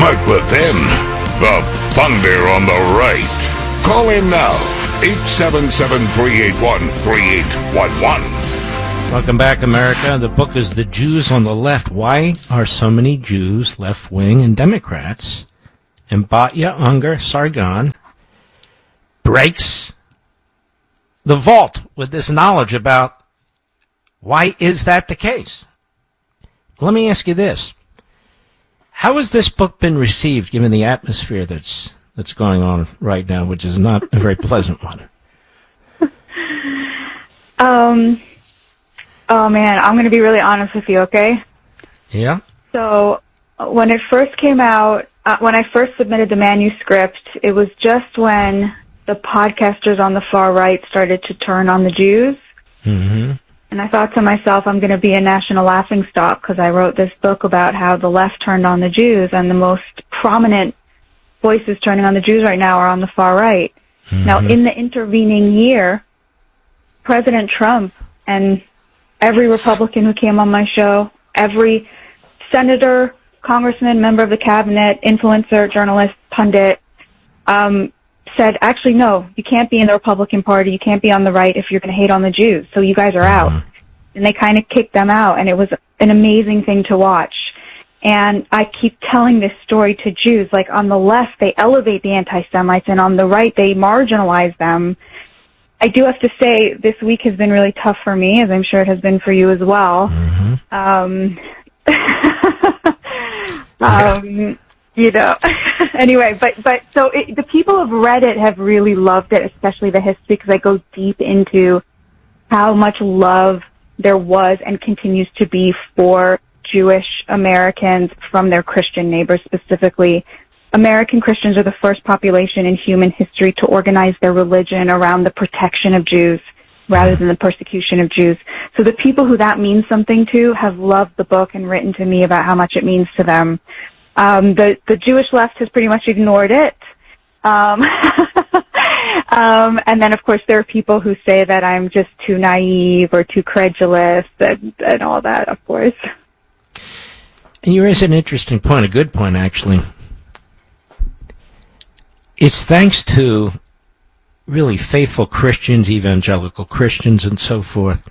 Mark Levin, the Thunder on the right. Call in now, 877-381-3811. Welcome back, America. The book is The Jews on the Left. Why are so many Jews, left-wing, and Democrats? And Batya Ungar Sargon breaks the vault with this knowledge about why is that the case. Let me ask you this. How has this book been received, given the atmosphere that's going on right now, which is not a very pleasant one? Oh, man, I'm going to be really honest with you, okay? Yeah? So when it first came out, when I first submitted the manuscript, it was just when the podcasters on the far right started to turn on the Jews. Mm-hmm. And I thought to myself, I'm going to be a national laughingstock because I wrote this book about how the left turned on the Jews, and the most prominent voices turning on the Jews right now are on the far right. Mm-hmm. Now, in the intervening year, President Trump and every Republican who came on my show, every senator, congressman, member of the cabinet, influencer, journalist, pundit, said, actually, no, you can't be in the Republican Party, you can't be on the right if you're going to hate on the Jews, so you guys are out. And they kind of kicked them out, and it was an amazing thing to watch. And I keep telling this story to Jews, like on the left, they elevate the anti-Semites, and on the right, they marginalize them. I do have to say, this week has been really tough for me, as I'm sure it has been for you as well. Mm-hmm. You know, anyway, but so the people who've read it have really loved it, especially the history, because I go deep into how much love there was and continues to be for Jewish Americans from their Christian neighbors specifically. American Christians are the first population in human history to organize their religion around the protection of Jews rather than the persecution of Jews. So the people who that means something to have loved the book and written to me about how much it means to them. The Jewish left has pretty much ignored it. And then, of course, there are people who say that I'm just too naive or too credulous and all that, of course. And you raise an interesting point, a good point, actually. It's thanks to really faithful Christians, evangelical Christians, and so forth,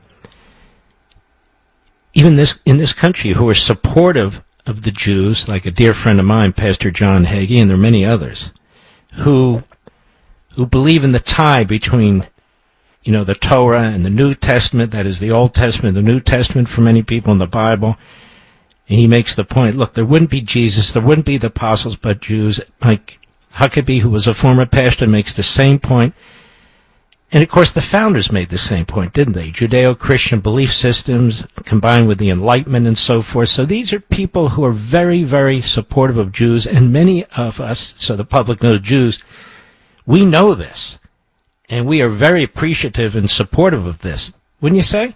even in this country, who are supportive of the Jews, like a dear friend of mine, Pastor John Hagee, and there are many others, who believe in the tie between, the Torah and the New Testament, that is the Old Testament, the New Testament for many people in the Bible. And he makes the point, look, there wouldn't be Jesus, there wouldn't be the apostles, but Jews. Like Huckabee, who was a former pastor, makes the same point. And, of course, the founders made the same point, didn't they? Judeo-Christian belief systems combined with the Enlightenment and so forth. So these are people who are very, very supportive of Jews, and many of us, so the public knows Jews, we know this, and we are very appreciative and supportive of this. Wouldn't you say?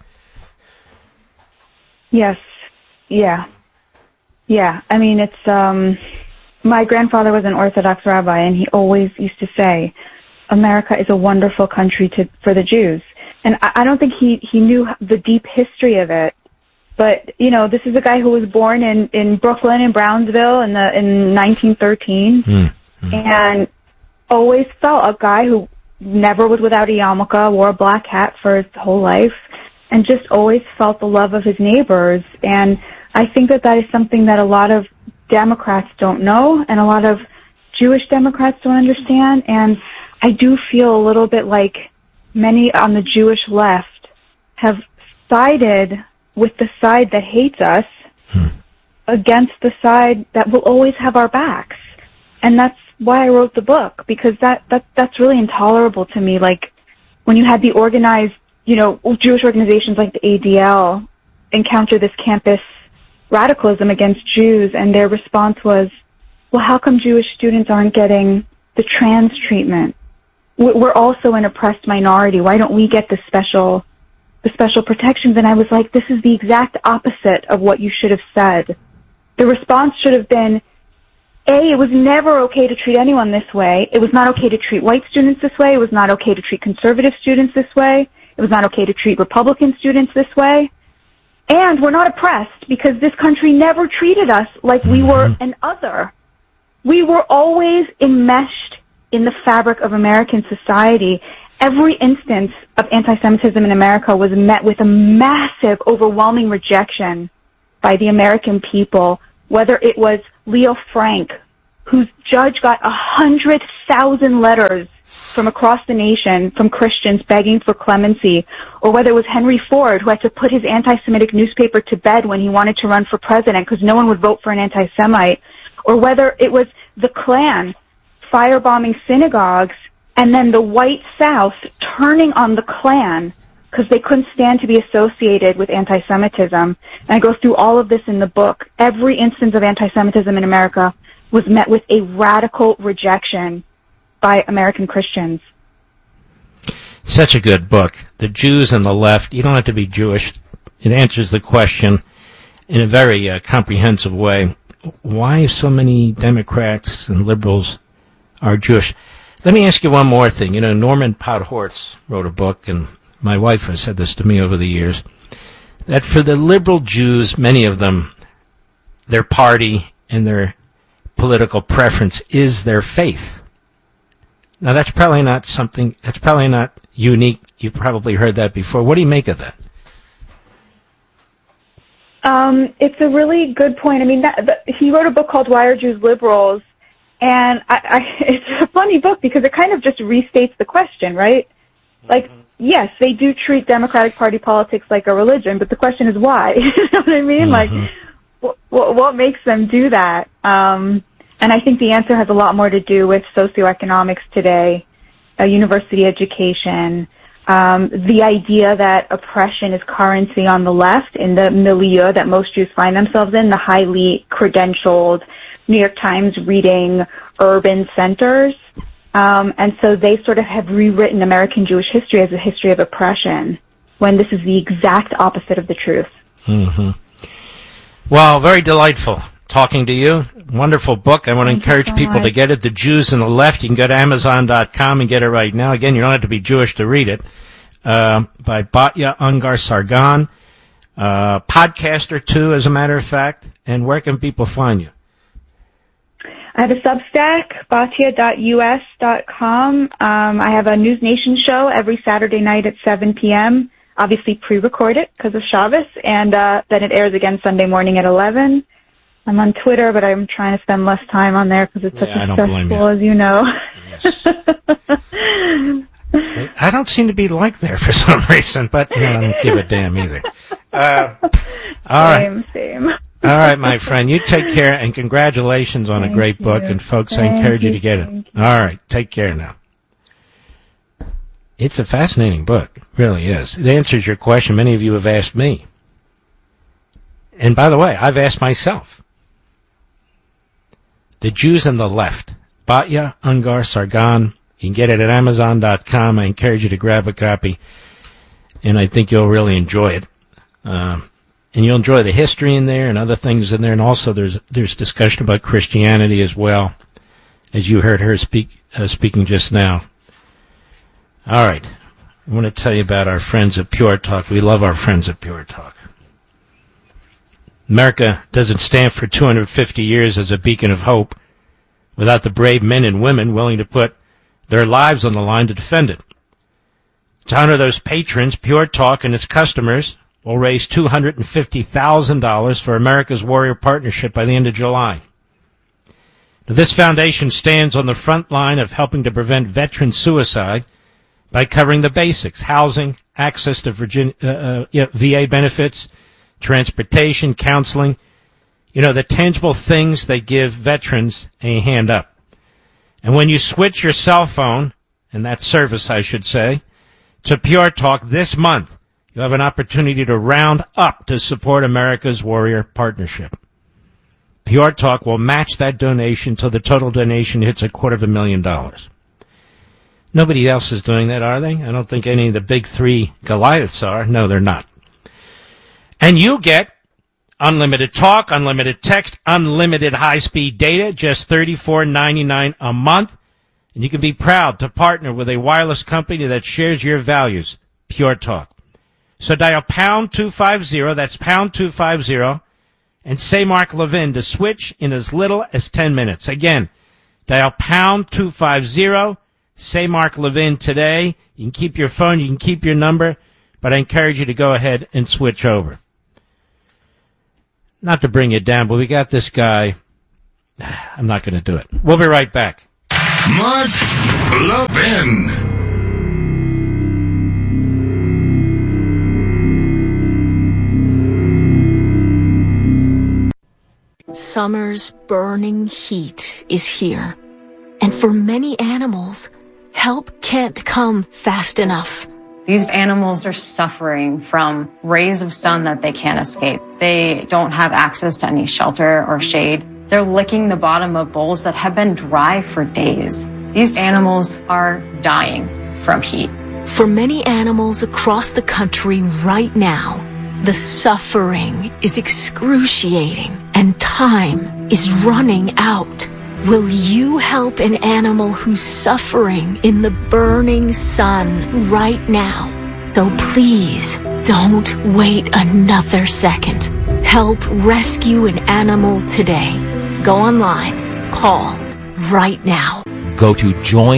Yes. Yeah. Yeah. I mean, it's, my grandfather was an Orthodox rabbi, and he always used to say, America is a wonderful country for the Jews. And I don't think he knew the deep history of it. But, this is a guy who was born in Brooklyn, in Brownsville in 1913. And always felt a guy who never was without a yarmulke, wore a black hat for his whole life, and just always felt the love of his neighbors. And I think that is something that a lot of Democrats don't know, and a lot of Jewish Democrats don't understand. And I do feel a little bit like many on the Jewish left have sided with the side that hates us against the side that will always have our backs. And that's why I wrote the book, because that's really intolerable to me. Like, when you had the organized, Jewish organizations like the ADL encounter this campus radicalism against Jews, and their response was, well, how come Jewish students aren't getting the trans treatment? We're also an oppressed minority. Why don't we get the special protections? And I was like, this is the exact opposite of what you should have said. The response should have been, it was never okay to treat anyone this way. It was not okay to treat white students this way. It was not okay to treat conservative students this way. It was not okay to treat Republican students this way. And we're not oppressed because this country never treated us like we were an other. we were always enmeshed in the fabric of American society. Every instance of anti-Semitism in America was met with a massive, overwhelming rejection by the American people, whether it was Leo Frank, whose judge got 100,000 letters from across the nation from Christians begging for clemency, or whether it was Henry Ford, who had to put his anti-Semitic newspaper to bed when he wanted to run for president because no one would vote for an anti-Semite, or whether it was the Klan firebombing synagogues and then the white South turning on the Klan because they couldn't stand to be associated with anti-Semitism. And I go through all of this in the book. Every instance of anti-Semitism in America was met with a radical rejection by American Christians. Such a good book. The Jews and the Left. You don't have to be Jewish. It answers the question in a very comprehensive way. Why so many Democrats and liberals are Jewish? Let me ask you one more thing. You know, Norman Podhoretz wrote a book, and my wife has said this to me over the years, that for the liberal Jews, many of them, their party and their political preference is their faith. Now, that's probably not unique. You've probably heard that before. What do you make of that? It's a really good point. I mean, he wrote a book called Why Are Jews Liberals? And it's a funny book because it kind of just restates the question, right? Like, yes, they do treat Democratic Party politics like a religion, but the question is why? You know what I mean? Like, what makes them do that? And I think the answer has a lot more to do with socioeconomics today, university education, the idea that oppression is currency on the left in the milieu that most Jews find themselves in, the highly credentialed New York Times reading urban centers. And so they sort of have rewritten American Jewish history as a history of oppression, when this is the exact opposite of the truth. Mm-hmm. Well, very delightful talking to you. Wonderful book. I want to encourage people to get it. The Jews and the Left. You can go to Amazon.com and get it right now. Again, you don't have to be Jewish to read it. By Batya Ungar Sargon. Podcaster, too, as a matter of fact. And where can people find you? I have a Substack, batya.us.com. I have a News Nation show every Saturday night at 7 p.m., obviously pre-recorded because of Shabbos, and then it airs again Sunday morning at 11. I'm on Twitter, but I'm trying to spend less time on there because it's such a cesspool, as you know. Yes. I don't seem to be like there for some reason, but I don't give a damn either. Same. All right, my friend. You take care, and congratulations on a great book. And, folks, I encourage you to get it. All right. Take care now. It's a fascinating book. It really is. It answers your question many of you have asked me. And, by the way, I've asked myself. The Jews and the Left. Batya Ungar Sargon. You can get it at Amazon.com. I encourage you to grab a copy. And I think you'll really enjoy it. And you'll enjoy the history in there and other things in there. And also there's discussion about Christianity as well, as you heard her speaking just now. All right. I want to tell you about our friends at Pure Talk. We love our friends at Pure Talk. America doesn't stand for 250 years as a beacon of hope without the brave men and women willing to put their lives on the line to defend it. To honor those patrons, Pure Talk and its customers will raise $250,000 for America's Warrior Partnership by the end of July. Now, this foundation stands on the front line of helping to prevent veteran suicide by covering the basics: housing, access to VA benefits, transportation, counseling, the tangible things that give veterans a hand up. And when you switch your cell phone, and that service, I should say, to Pure Talk this month, you'll have an opportunity to round up to support America's Warrior Partnership. Pure Talk will match that donation till the total donation hits $250,000. Nobody else is doing that, are they? I don't think any of the big three Goliaths are. No, they're not. And you get unlimited talk, unlimited text, unlimited high-speed data, just $34.99 a month. And you can be proud to partner with a wireless company that shares your values, Pure Talk. So dial pound 250, that's pound 250, and say Mark Levin to switch in as little as 10 minutes. Again, Dial pound 250. Say Mark Levin today. You can keep your phone, you can keep your number, but I encourage you to go ahead and switch over. Not to bring you down, but we got this guy. I'm not going to do it. We'll be right back. Mark Levin. Summer's burning heat is here. And for many animals, help can't come fast enough. These animals are suffering from rays of sun that they can't escape. They don't have access to any shelter or shade. They're licking the bottom of bowls that have been dry for days. These animals are dying from heat. For many animals across the country right now, the suffering is excruciating and time is running out. Will you help an animal who's suffering in the burning sun right now? So please, don't wait another second. Help rescue an animal today. Go online. Call right now. Go to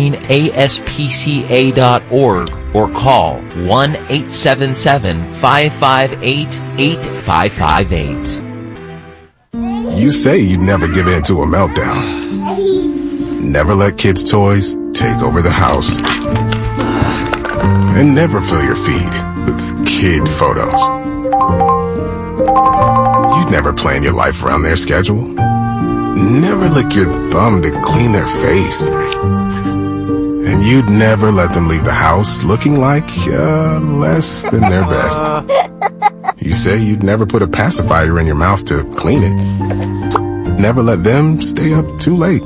joinaspca.org or call 1-877-558-8558. You say you'd never give in to a meltdown. Never let kids' toys take over the house. And never fill your feed with kid photos. You'd never plan your life around their schedule. Never lick your thumb to clean their face. And you'd never let them leave the house looking like less than their best. You say you'd never put a pacifier in your mouth to clean it. Never let them stay up too late.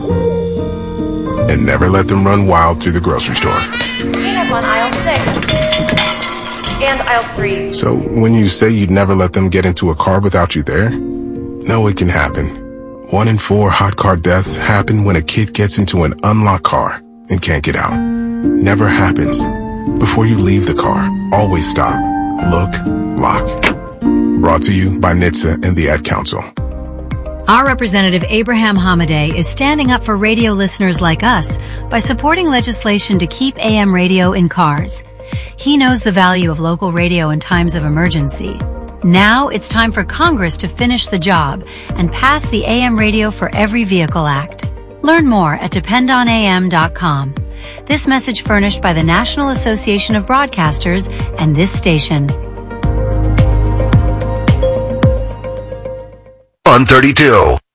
And never let them run wild through the grocery store. Peanut on aisle 6. And aisle 3. So when you say you'd never let them get into a car without you there, no, it can happen. 1 in 4 hot car deaths happen when a kid gets into an unlocked car and can't get out. Never happens. Before you leave the car, always stop, look, lock. Brought to you by NHTSA and the Ad Council. Our representative Abraham Hamadeh is standing up for radio listeners like us by supporting legislation to keep AM radio in cars. He knows the value of local radio in times of emergency. Now it's time for Congress to finish the job and pass the AM Radio for Every Vehicle Act. Learn more at dependonam.com. This message furnished by the National Association of Broadcasters and this station. On 32.